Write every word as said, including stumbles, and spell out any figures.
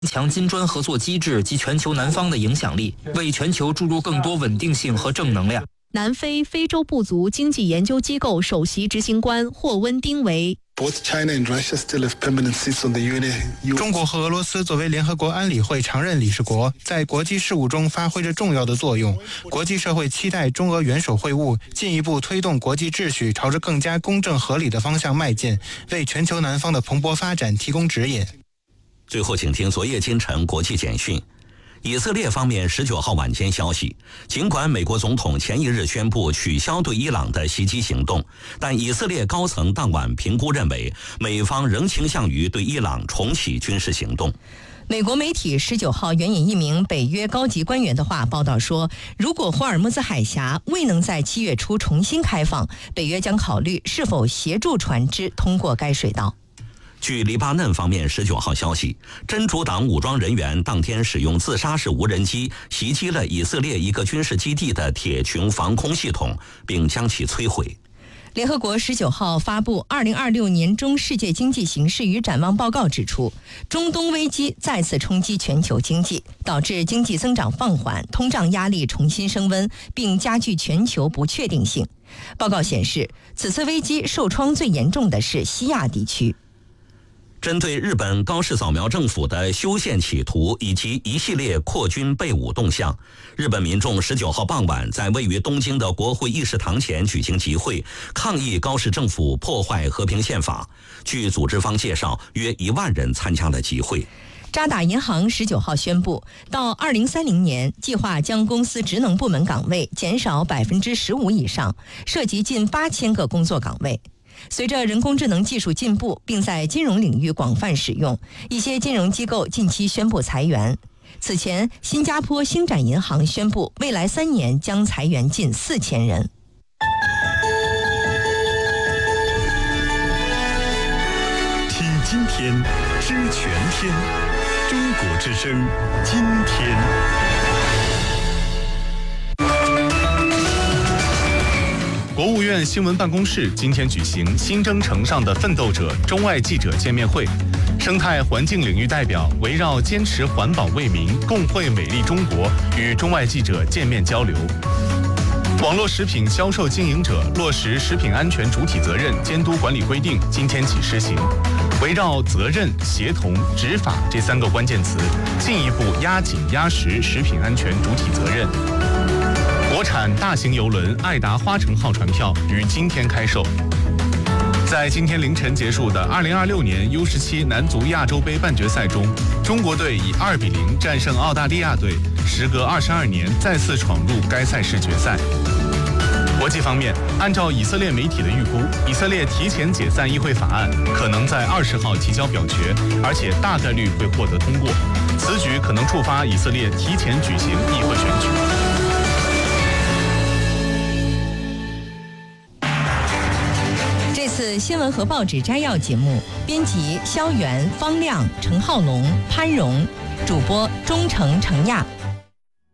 强金砖合作机制及全球南方的影响力，为全球注入更多稳定性和正能量。 南非非洲部族经济研究机构首席执行官霍温丁为。 中国和俄罗斯作为联合国安理会常任理事国，在国际事务中发挥着重要的作用。国际社会期待中俄元首会晤进一步推动国际秩序朝着更加公正合理的方向迈进，为全球南方的蓬勃发展提供指引。 最后，请听昨夜今晨国际简讯。以色列方面十九号晚间消息，尽管美国总统前一日宣布取消对伊朗的袭击行动，但以色列高层当晚评估认为，美方仍倾向于对伊朗重启军事行动。 美国媒体十九号援引一名北约高级官员的话报道说，如果霍尔木兹海峡未能在七月初重新开放，北约将考虑是否协助船只通过该水道。 据黎巴嫩方面十九号消息，真主党武装人员当天使用自杀式无人机袭击了以色列一个军事基地的铁穹防空系统，并将其摧毁。 联合国十九号发布二零二六年中世界经济形势与展望报告指出，中东危机再次冲击全球经济，导致经济增长放缓，通胀压力重新升温，并加剧全球不确定性。报告显示，此次危机受创最严重的是西亚地区。 针对日本高市扫描政府的修宪企图以及一系列扩军备武动向，日本民众十九号傍晚在位于东京的国会议事堂前举行集会，抗议高市政府破坏和平宪法。据组织方介绍，约一万人参加了集会。 渣打银行十九号宣布，到二零三零年，计划将公司职能部门岗位减少百分之十五以上，涉及近八千个工作岗位。随着人工智能技术进步，并在金融领域广泛使用，一些金融机构近期宣布裁员。此前，新加坡星展银行宣布，未来三年将裁员近四千人。 听今天，知全天，中国之声，今天。 国务院新闻办公室今天举行新征程上的奋斗者中外记者见面会，生态环境领域代表围绕坚持环保为民，共绘美丽中国，与中外记者见面交流。网络食品销售经营者落实食品安全主体责任监督管理规定今天起施行，围绕责任、协同、执法这三个关键词，进一步压紧压实食品安全主体责任。国产大型邮轮爱达花城号船票于今天开售。在今天凌晨结束的二零二六年 U 十七 男足亚洲杯半决赛中，中国队以二比零战胜澳大利亚队，时隔二十二年再次闯入该赛事决赛。国际方面，按照以色列媒体的预估，以色列提前解散议会法案可能在二十号提交表决，而且大概率会获得通过。此举可能触发以色列提前举行议会选举。 这次新闻和报纸摘要节目，编辑肖元、方亮、程浩龙、潘荣，主播钟诚、程亚。